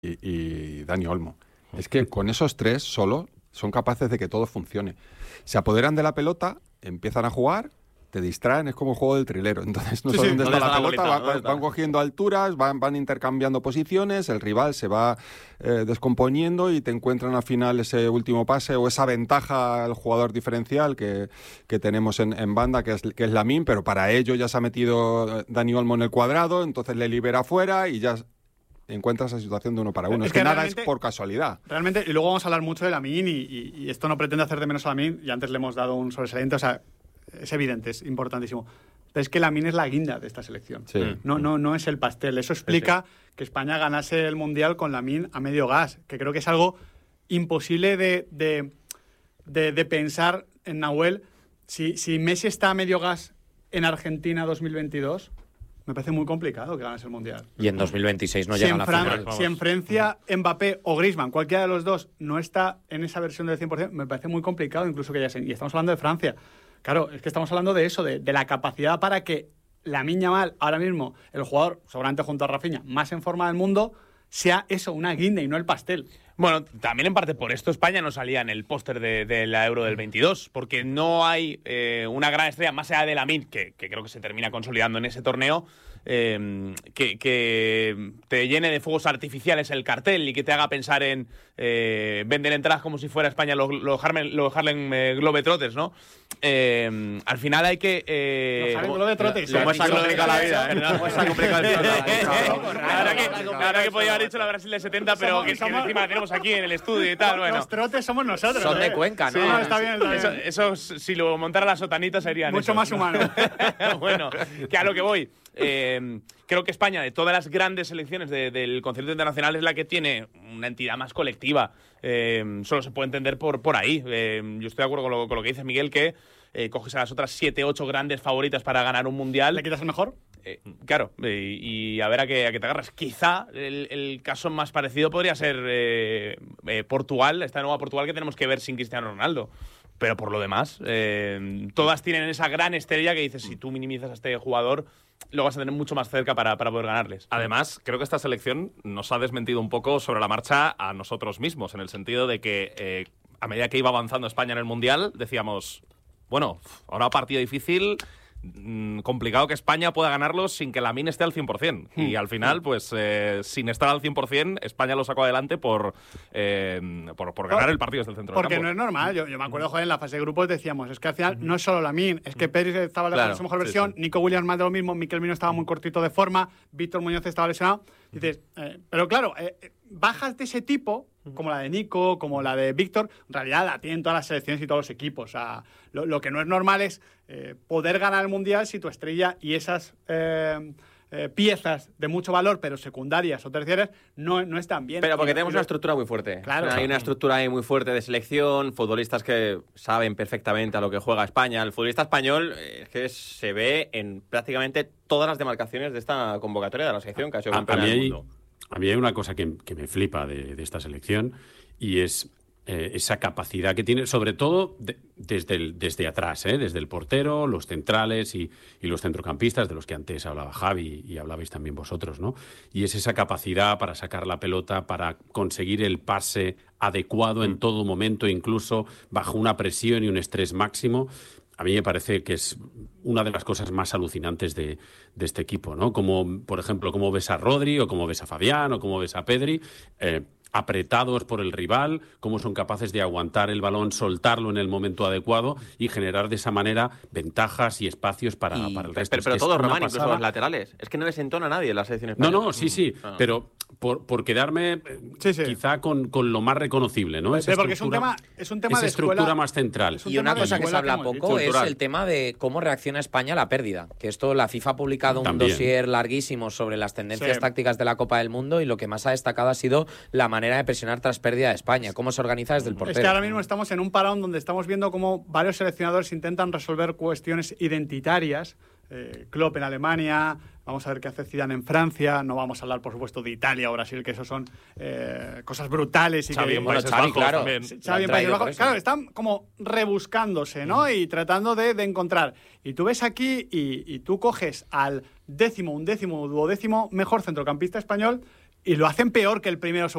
y Dani Olmo. Es que con esos tres solo son capaces de que todo funcione. Se apoderan de la pelota, empiezan a jugar, te distraen, es como el juego del trilero. Entonces no sabes dónde está la pelota, van cogiendo alturas, van intercambiando posiciones, el rival se va descomponiendo y te encuentran al final ese último pase o esa ventaja al jugador diferencial que tenemos en banda, que es Lamine, pero para ello ya se ha metido Dani Olmo en el cuadrado, entonces le libera fuera y ya encuentras esa situación de uno para uno. Es que nada es por casualidad. Realmente, y luego vamos a hablar mucho de Lamine y esto no pretende hacer de menos a Lamine, y antes le hemos dado un sobresaliente, o sea, es evidente, es importantísimo. Pero es que Lamine es la guinda de esta selección. Sí. No es el pastel. Eso explica que España ganase el Mundial con Lamine a medio gas, que creo que es algo imposible de pensar en Nahuel. Si Messi está a medio gas en Argentina 2022, me parece muy complicado que ganes el Mundial. Y en 2026 no llega a la final. Si en Francia, Mbappé o Griezmann, cualquiera de los dos, no está en esa versión del 100%, me parece muy complicado incluso que ya se... Y estamos hablando de Francia. Claro, es que estamos hablando de eso, de la capacidad para que Lamine Yamal, ahora mismo, el jugador, seguramente junto a Rafinha, más en forma del mundo, sea eso, una guinda y no el pastel. Bueno, también en parte por esto España no salía en el póster de la Euro del 22, porque no hay una gran estrella, más allá de Lamine, que creo que se termina consolidando en ese torneo, que te llene de fuegos artificiales el cartel y que te haga pensar en vender entradas como si fuera España los Harlem Globetrotters, ¿no? Al final hay que... los Harlem Globetrotters. ¿Cómo se ha complicado la vida? ¿Cómo se ha complicado el La verdad que podía haber dicho la Brasil de 70, pero que encima la tenemos aquí en el estudio y tal. Bueno. Los trotes somos nosotros. Son de Cuenca, ¿no? Sí, está bien. Eso, si lo montara la sotanita, serían mucho esos, más humano. Bueno, que a lo que voy. Creo que España, de todas las grandes selecciones del concierto internacional, es la que tiene una entidad más colectiva. Solo se puede entender por ahí. Yo estoy de acuerdo con lo que dice Miguel, que coges a las otras 7, 8 grandes favoritas para ganar un mundial. ¿Le quitas el mejor? Claro, y a ver a qué te agarras. Quizá el caso más parecido podría ser Portugal, esta nueva Portugal que tenemos que ver sin Cristiano Ronaldo. Pero por lo demás, todas tienen esa gran estrella que dices, si tú minimizas a este jugador, lo vas a tener mucho más cerca para poder ganarles. Además, creo que esta selección nos ha desmentido un poco sobre la marcha a nosotros mismos, en el sentido de que a medida que iba avanzando España en el Mundial, decíamos, bueno, ahora partido difícil, complicado que España pueda ganarlo sin que Lamine esté al 100%. Y al final, pues, sin estar al 100%, España lo sacó adelante por ganar el partido desde el centro del campo. Porque no es normal. Yo me acuerdo, joder, en la fase de grupos decíamos, es que al final no es solo Lamine, es que Pérez estaba en su mejor versión, Nico Williams más de lo mismo, Mikel Mino estaba muy cortito de forma, Víctor Muñoz estaba lesionado. Dices, pero claro, bajas de ese tipo, como la de Nico, como la de Víctor, en realidad la tienen todas las selecciones y todos los equipos. O sea, lo que no es normal es poder ganar el Mundial si tu estrella y esas piezas de mucho valor, pero secundarias o terciarias, no están bien. Pero porque tenemos una estructura muy fuerte. Claro. Hay una estructura ahí muy fuerte de selección, futbolistas que saben perfectamente a lo que juega España. El futbolista español es que se ve en prácticamente todas las demarcaciones de esta convocatoria de la selección que ha hecho campeona del mundo. A mí hay una cosa que me flipa de esta selección y es esa capacidad que tiene, sobre todo desde atrás, desde el portero, los centrales y los centrocampistas, de los que antes hablaba Javi y hablabais también vosotros, ¿no? Y es esa capacidad para sacar la pelota, para conseguir el pase adecuado en todo momento, incluso bajo una presión y un estrés máximo. A mí me parece que es una de las cosas más alucinantes de este equipo, ¿no? Como, por ejemplo, cómo ves a Rodri, o cómo ves a Fabián, o cómo ves a Pedri, apretados por el rival, cómo son capaces de aguantar el balón, soltarlo en el momento adecuado y generar de esa manera ventajas y espacios para el resto. Pero todos, Román, incluso los laterales. Es que no les entona a nadie en la selección española. No, sí. Pero por quedarme quizá con lo más reconocible, ¿no? Esa porque es un tema esa de estructura más central. Y una cosa que se habla poco es el tema de cómo reacciona España a la pérdida. Que esto, la FIFA ha publicado un dossier larguísimo sobre las tendencias tácticas de la Copa del Mundo y lo que más ha destacado ha sido la manera de presionar tras pérdida de España. ¿Cómo se organiza desde el portero? Es que ahora mismo estamos en un parón donde estamos viendo cómo varios seleccionadores intentan resolver cuestiones identitarias. Klopp en Alemania, vamos a ver qué hace Zidane en Francia, no vamos a hablar, por supuesto, de Italia o Brasil, que eso son cosas brutales. Y Xavi que, en Países Bajos claro, también. Xavi en Países Bajos, claro, están como rebuscándose, ¿no? Y tratando de encontrar. Y tú ves aquí y tú coges al undécimo, duodécimo mejor centrocampista español y lo hacen peor que el primero